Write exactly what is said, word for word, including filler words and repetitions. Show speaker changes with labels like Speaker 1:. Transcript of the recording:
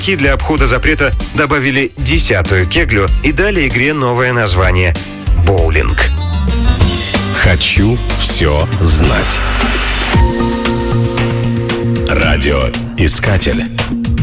Speaker 1: игроки для обхода запрета добавили десятую кеглю и дали игре новое название – боулинг.
Speaker 2: Хочу все знать. Радиоискатель.